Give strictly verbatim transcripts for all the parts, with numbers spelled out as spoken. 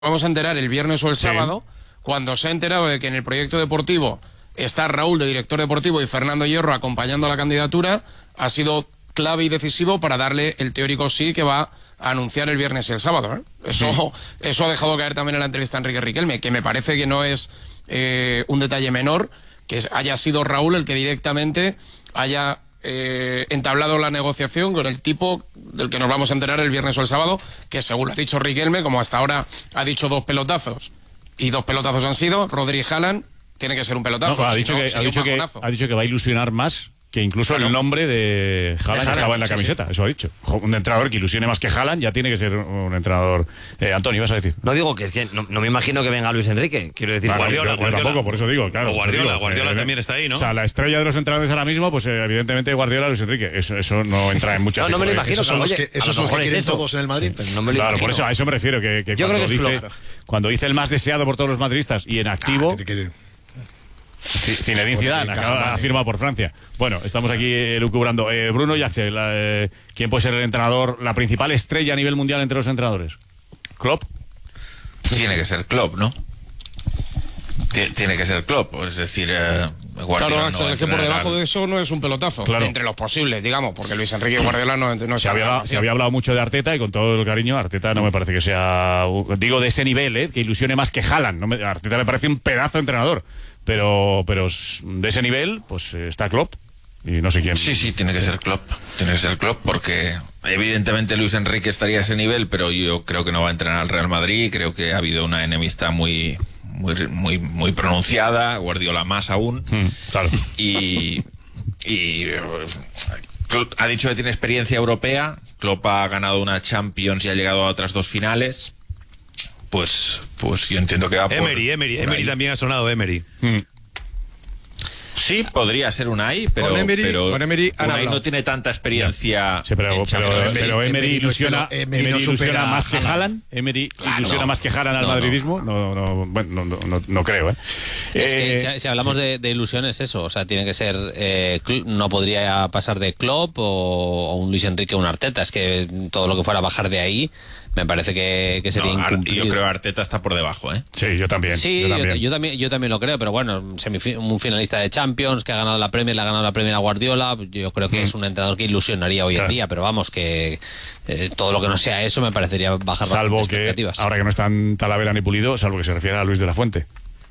vamos a enterar el viernes o el sí. sábado, cuando se ha enterado de que en el proyecto deportivo está Raúl de director deportivo y Fernando Hierro acompañando a la candidatura, ha sido clave y decisivo para darle el teórico sí que va a anunciar el viernes y el sábado, ¿eh? Eso, sí. eso ha dejado caer también en la entrevista a Enrique Riquelme, que me parece que no es eh, un detalle menor, que haya sido Raúl el que directamente haya eh, entablado la negociación con el tipo del que nos vamos a enterar el viernes o el sábado, que según lo ha dicho Riquelme, como hasta ahora ha dicho dos pelotazos, y dos pelotazos han sido, Rodri y Haaland, tiene que ser un pelotazo. No, ha, si dicho no, que, ha, dicho que, ha dicho que va a ilusionar más que incluso claro. el nombre de Haaland que estaba en la sí, camiseta, sí. eso ha dicho. Un entrenador que ilusione más que Haaland ya tiene que ser un entrenador. Eh, Antonio, ¿vas a decir? No digo que es que no, no me imagino que venga Luis Enrique, quiero decir. Vale, Guardiola, yo, yo Guardiola. tampoco, por eso digo, claro. O Guardiola, digo, Guardiola eh, también está ahí, ¿no? O sea, la estrella de los entrenadores ahora mismo, pues eh, evidentemente Guardiola, Luis Enrique. Eso, eso no entra en muchas. No, no me lo imagino. Esos son los oye, que, esos son los que quieren eso. todos en el Madrid. Sí, no me lo claro, imagino. por eso a eso me refiero que, que yo cuando creo que dice es cuando dice el más deseado por todos los madridistas y en activo. Ah, Zinedine Zidane acaba firma por Francia. Bueno, estamos aquí eh, lucubrando. Eh, Bruno y Axel, eh, ¿quién puede ser el entrenador, la principal estrella a nivel mundial entre los entrenadores? ¿Klopp? Tiene que ser Klopp, ¿no? Tiene que ser Klopp, es decir, eh, Guardiola. Claro, Axel, no es que por debajo de eso no es un pelotazo. Claro. Entre los posibles, digamos, porque Luis Enrique y Guardiola no, no se, había, se había hablado mucho de Arteta y con todo el cariño, Arteta no me parece que sea, digo, de ese nivel, ¿eh? Que ilusione más que Haaland. No me, Arteta me parece un pedazo de entrenador, pero, pero de ese nivel, pues está Klopp. Y no sé quién. Sí, sí, tiene que ser Klopp. Tiene que ser Klopp porque evidentemente Luis Enrique estaría a ese nivel, pero yo creo que no va a entrenar al Real Madrid. Creo que ha habido una enemistad muy muy muy muy pronunciada, Guardiola más aún. Mm, claro. Y y Klopp ha dicho que tiene experiencia europea. Klopp ha ganado una Champions y ha llegado a otras dos finales. Pues pues yo entiendo que va por Emery, Emery, por Emery también ha sonado Emery. Mm. Sí, podría ser Unai, pero, con Emery, pero con Emery Unai no tiene tanta experiencia. Sí, pero, pero, pero, pero Emery ilusiona, Emery Emery no ilusiona más que Haaland. Haaland. Emery Claro, ilusiona no. más que Haaland al No, madridismo. No, no, bueno, no, no, no creo, ¿eh? Es que eh, si, si hablamos sí. de, de ilusiones, eso, o sea, tiene que ser, eh, no podría pasar de Klopp o, o un Luis Enrique o un Arteta, es que todo lo que fuera a bajar de ahí me parece que, que sería no, incumplido. Yo creo que Arteta está por debajo, ¿eh? Sí, yo también. Sí, yo yo, también. yo también, yo también lo creo, pero bueno, semif- un finalista de Champions que ha ganado la Premier, le ha ganado la Premier a Guardiola, yo creo que mm. es un entrenador que ilusionaría hoy claro. en día, pero vamos, que eh, todo lo que no sea eso me parecería bajar salvo bastantes que, expectativas. ahora que no están Talavera ni Pulido, salvo que se refiere a Luis de la Fuente.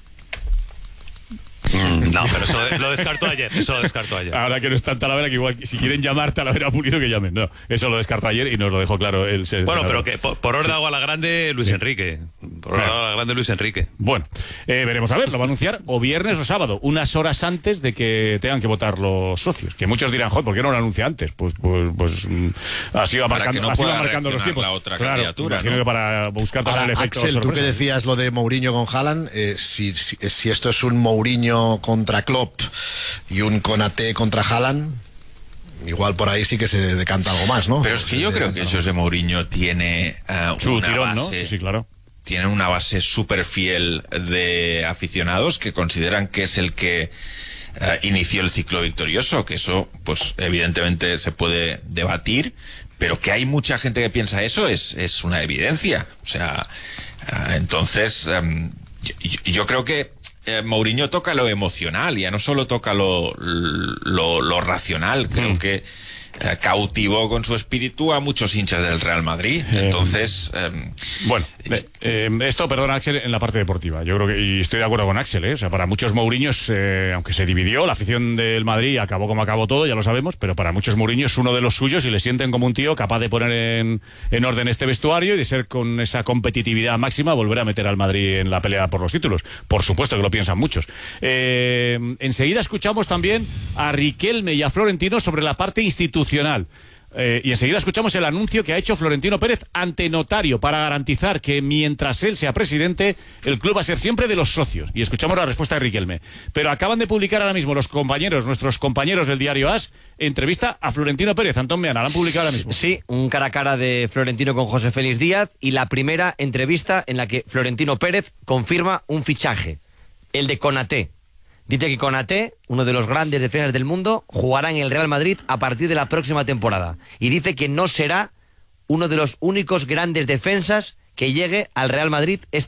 No, pero eso lo descartó ayer, eso lo descartó ayer. Ahora que no está en Talavera, que igual si quieren llamar Talavera Pulido que llamen. No, eso lo descartó ayer y nos lo dejó claro el Bueno, pero que por, por orden sí. a la grande Luis sí. Enrique. Por orden a la grande Luis Enrique. Bueno, eh, veremos a ver, lo va a anunciar o viernes o sábado, unas horas antes de que tengan que votar los socios. Que muchos dirán, joder, ¿por qué no lo anuncia antes? Pues, pues, pues ha sido marcando, no ha sido marcando los tiempos. La otra claro, imagino ¿no? que para buscar Ahora, el efecto Axel, sorpresa. tú que decías lo de Mourinho con Haaland, eh, si, si, si esto es un Mourinho contra Klopp y un Konaté contra Haaland, igual por ahí sí que se decanta algo más, ¿no? Pero es que yo creo que José Mourinho tiene uh, su una tirón, base, ¿no? Sí, sí, claro. Tiene una base súper fiel de aficionados que consideran que es el que uh, inició el ciclo victorioso, que eso, pues, evidentemente se puede debatir, pero que hay mucha gente que piensa eso es, es una evidencia. O sea, uh, entonces, um, yo, yo creo que Eh, Mourinho toca lo emocional, ya no solo toca lo, lo, lo racional, creo mm. que eh, cautivó con su espíritu a muchos hinchas del Real Madrid. Entonces, eh, bueno, eh, eh, esto, perdona Axel, en la parte deportiva. Yo creo que, y estoy de acuerdo con Axel, ¿eh? O sea, para muchos Mourinhos, eh, aunque se dividió, la afición del Madrid acabó como acabó todo, ya lo sabemos, pero para muchos Mourinhos es uno de los suyos y le sienten como un tío capaz de poner en, en orden este vestuario y de ser con esa competitividad máxima, volver a meter al Madrid en la pelea por los títulos. Por supuesto que lo piensan muchos. Eh, enseguida escuchamos también a Riquelme y a Florentino sobre la parte institucional. Eh, y enseguida escuchamos el anuncio que ha hecho Florentino Pérez ante notario para garantizar que mientras él sea presidente, el club va a ser siempre de los socios. Y escuchamos la respuesta de Riquelme. Pero acaban de publicar ahora mismo los compañeros, nuestros compañeros del diario AS, entrevista a Florentino Pérez. Antón Meana, la han publicado ahora mismo. Sí, un cara a cara de Florentino con José Félix Díaz y la primera entrevista en la que Florentino Pérez confirma un fichaje, el de Konaté. Dice que Konaté, uno de los grandes defensas del mundo, jugará en el Real Madrid a partir de la próxima temporada. Y dice que no será uno de los únicos grandes defensas que llegue al Real Madrid este